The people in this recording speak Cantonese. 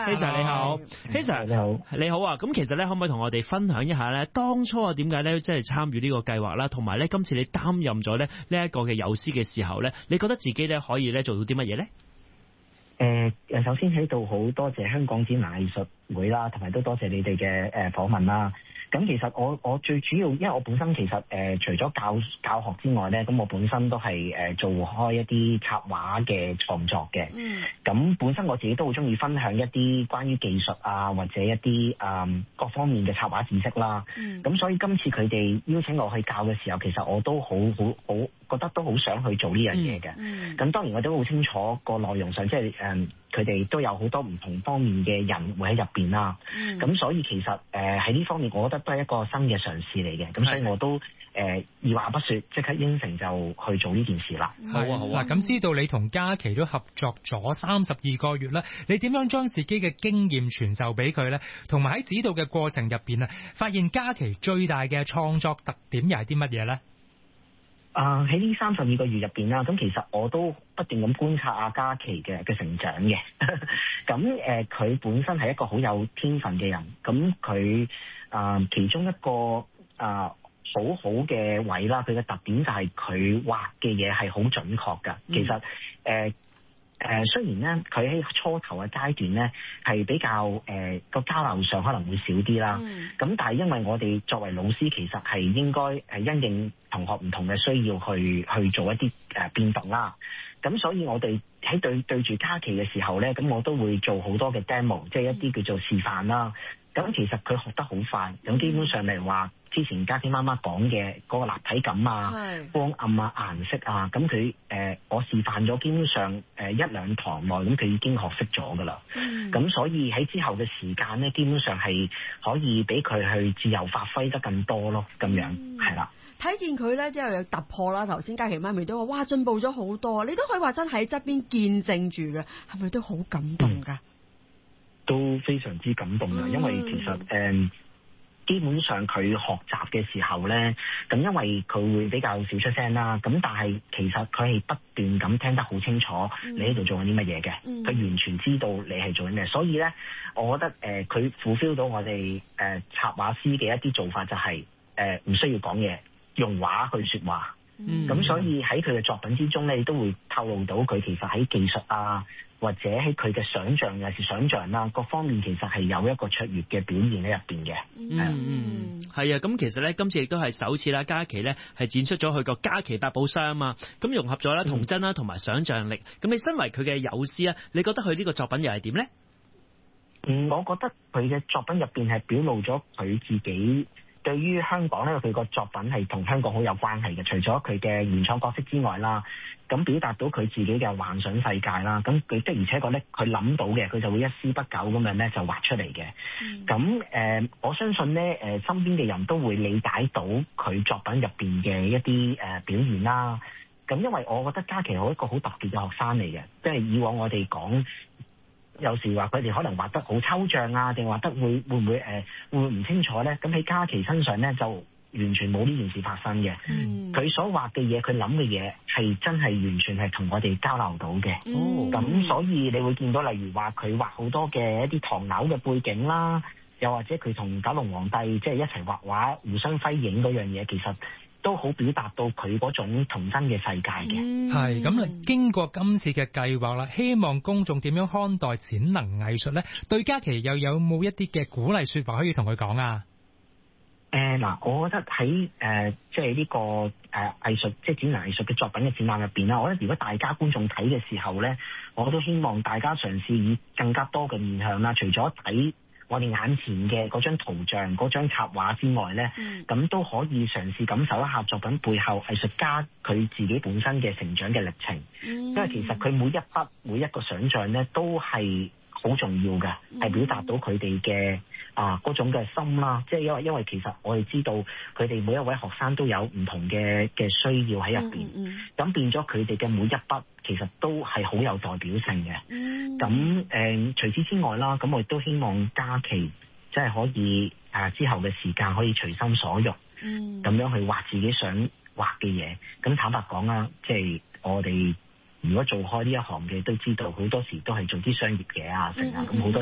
Sir 你好，Sir 你好啊！咁其實咧，可唔可以同我哋分享一下咧，當初啊點解咧即係參與呢個計劃啦，同埋咧今次你擔任咗咧呢一個嘅友師嘅時候咧，你覺得自己咧可以咧做到啲乜嘢咧？ 首先喺度好多謝香港展覽藝術會啦，同埋都多謝你哋嘅訪問啦。咁其實我最主要，因為我本身其實除咗教學之外咧，咁我本身都係做開一啲插畫嘅創作嘅。咁本身我自己都好中意分享一啲關於技術啊，或者一啲各方面嘅插畫知識啦。咁所以今次佢哋邀請我去教嘅時候，其實我都好覺得都好想去做呢樣嘢嘅。咁當然我都好清楚個內容上，即係佢哋都有好多唔同方面嘅人會喺入邊啦。咁所以其實喺呢方面，我覺得都係一個新嘅嘗試嚟嘅。咁所以我都二話不說，即刻應承就去做呢件事啦。 好啊好啊！咁知道你同嘉琪都合作咗32個月啦，你點樣將自己嘅經驗傳授俾佢咧？同埋喺指導嘅過程入邊啊，發現嘉琪最大嘅創作特點又係啲乜嘢咧？ 喺呢32個月入邊啦，咁其實我都不斷咁觀察阿嘉琪嘅成長嘅。咁佢本身係一個好有天分嘅人，咁佢其中一個好好嘅位啦，佢嘅特點就係佢畫嘅嘢係好準確㗎。其實雖然咧佢喺初頭嘅階段咧係比較個交流上可能會少啲啦，咁但係因為我哋作為老師，其實係應該係因應同學唔同嘅需要去做一啲變動啦。咁所以我哋喺對住嘉琪嘅時候咧，咁我都會做好多嘅 demo， 即係一啲叫做示範啦。咁其實佢學得好快，咁基本上嚟話，之前嘉琪媽媽講嘅嗰個立體感啊、光暗啊、顏色啊，咁佢我示範咗，基本上1-2堂內，咁佢已經學識咗噶啦。咁所以喺之後嘅時間咧，基本上係可以俾佢去自由發揮得更多咯，咁樣係啦。 睇見佢咧，之後有突破啦。頭先嘉琪媽咪都話：哇，進步咗好多！你都可以話真喺側邊見證住嘅，係咪都好感動㗎？ 都非常之感動嘅，因為其實基本上佢學習嘅時候咧，咁因為佢會比較少出聲啦，咁但係其實佢係不斷咁聽得好清楚你喺度做緊啲乜嘢嘅，佢完全知道你係做緊咩，所以咧，我覺得佢fulfill到我哋插畫師嘅一啲做法就係唔需要講嘢，用畫去說話。咁所以喺佢嘅作品之中咧，你都會透露到佢其實喺技術啊，或者喺佢嘅想像又是想像啦，各方面其實係有一個卓越嘅表現喺入邊嘅。 係啊，咁其實咧今次亦都係首次啦，嘉琪咧係展出咗佢個嘉琪百寶箱啊嘛，咁融合咗啦童真啦同埋想像力。咁你身為佢嘅友師啊，你覺得佢呢個作品又係點咧？ 我覺得佢嘅作品入邊係表露咗佢自己。對於香港咧，佢個作品係同香港好有關係嘅。除咗佢嘅原創角色之外啦，咁表達到佢自己嘅幻想世界啦。咁佢的而且確咧，佢諗到嘅，佢就會一絲不苟咁樣咧就畫出嚟嘅。咁我相信咧，身邊嘅人都會理解到佢作品入邊嘅一啲表現啦。咁因為我覺得嘉琪係一個好特別嘅學生嚟嘅，即係以往我哋講。有時話佢哋可能畫得好抽象啊，定畫得會唔會唔清楚咧？咁喺嘉琪身上咧就完全冇呢件事發生嘅。佢所畫嘅嘢，佢諗嘅嘢係真係完全係同我哋交流到嘅。咁所以你會見到，例如話佢畫好多嘅一啲唐樓嘅背景啦，又或者佢同九龍皇帝即係一齊畫畫互相輝映嗰樣嘢，其實都好表達到佢嗰種童真嘅世界嘅。 係咁啦，經過今次嘅計劃啦，希望公眾點樣看待展能藝術咧？對嘉琪又有冇一啲嘅鼓勵說話可以同佢講啊？ 我覺得喺即係呢個藝術，即係展能藝術嘅作品嘅展覽入邊啦，我覺得如果大家觀眾睇嘅時候咧，我都希望大家嘗試以更加多嘅面向啦，除咗睇我哋眼前嘅嗰張圖像、嗰張插畫之外咧，咁都可以嘗試感受一下作品背後藝術家佢自己本身嘅成長嘅歷程。因為其實佢每一筆、每一個想像咧，都係好重要嘅，係表達到佢哋嘅嗰種嘅心啦。即係因為其實我哋知道佢哋每一位學生都有唔同嘅需要喺入邊，咁變咗佢哋嘅每一筆其實都係好有代表性嘅。咁除此之外啦，咁我亦都希望嘉琪即係可以之後嘅時間可以隨心所欲，咁樣去畫自己想畫嘅嘢。咁坦白講啦，即係我哋如果做開呢一行嘅都知道，好多時都係做啲商業嘢啊，成啊，咁好多